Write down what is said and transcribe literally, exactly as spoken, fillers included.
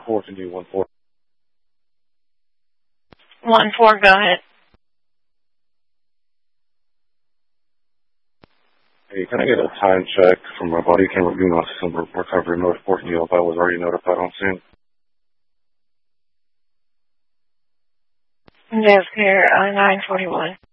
four, can you one four? One four, go ahead. Hey, can I get a time check from my body camera view on system recovery mode for you if I was already notified on scene? Yes, here, uh, nine forty-one.